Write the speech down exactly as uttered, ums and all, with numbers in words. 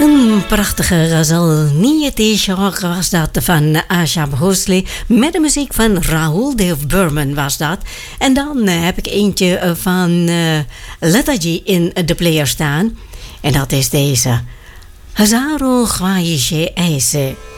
Een prachtige ghazal Niyat-e-Shauq was dat van Asha Bhosle met de muziek van Rahul Dev Burman was dat. En dan uh, heb ik eentje van uh, Letaji in de player staan. En dat is deze. Hazaro Khwahishe Aise.